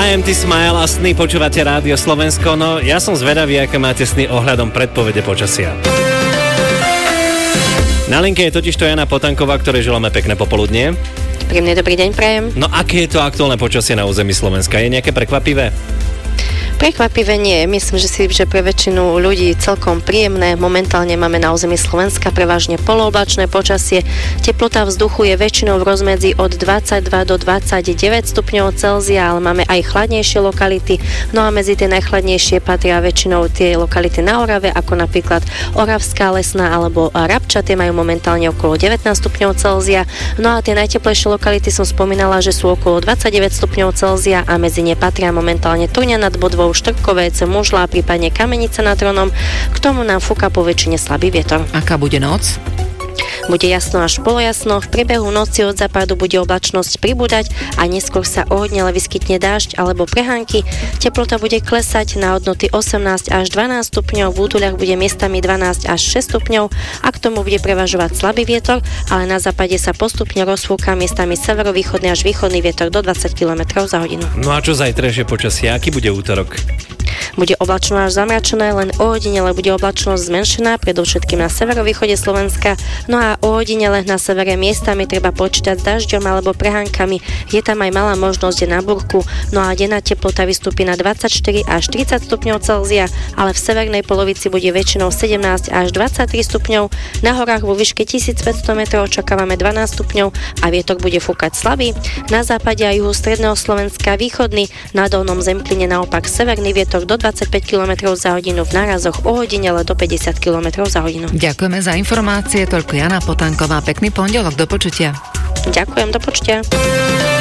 IMT Smile a sny, počúvate Rádio Slovensko. No, ja som zvedavý, aké máte sny ohľadom predpovede počasia. Na linke je totiž to Jana Potanková, ktorej želáme pekné popoludnie. Príjemný dobrý deň prajem. No, aké je to aktuálne počasie na území Slovenska? Je nejaké prekvapivé? Prekvapivé nie. Myslím, že pre väčšinu ľudí celkom príjemné. Momentálne máme na území Slovenska prevažne polooblačné počasie. Teplota vzduchu je väčšinou v rozmedzi od 22 do 29 stupňov Celzia, ale máme aj chladnejšie lokality. No a medzi tie najchladnejšie patria väčšinou tie lokality na Orave, ako napríklad Oravská Lesná alebo Rabča, tie majú momentálne okolo 19 stupňov Celzia. No a tie najteplejšie lokality som spomínala, že sú okolo 29 stupňov Celzia a medzi ne patria momentálne Turňa nad Bodvou, Štrkovec, Mužlá, prípadne Kamenice nad Hronom. K tomu nám fúka po väčšine slabý vietor. Aká bude noc? Bude jasno až polojasno, v priebehu noci od západu bude oblačnosť pribúdať a neskôr sa ohodnele vyskytne dážď alebo prehánky. Teplota bude klesať na hodnoty 18 až 12 stupňov, v údoľach bude miestami 12 až 6 stupňov a k tomu bude prevažovať slabý vietor, ale na západe sa postupne rozfúka miestami severovýchodný až východný vietor do 20 km za hodinu. No a čo zajtrajšie počasie? Aký bude útorok? Bude oblačno až zamračené, len ojedinele bude oblačnosť zmenšená, predovšetkým na severovýchode Slovenska. No a ojedinele na severe miestami treba počítať s dažďom alebo prehánkami. Je tam aj malá možnosť na búrku. No a denná teplota vystúpi na 24 až 30 stupňov Celzia, ale v severnej polovici bude väčšinou 17 až 23 stupňov. Na horách vo výške 1500 metrov očakávame 12 stupňov a vietor bude fúkať slabý. Na západe a juhu stredného Slovenska východný, na dolnom Zemplíne naopak severný vietor do 25 km za hodinu, v nárazoch ojedinele do 50 km za hodinu. Ďakujeme za informácie, toľko Jana Potanková. Pekný pondelok, do počutia. Ďakujem, do počutia.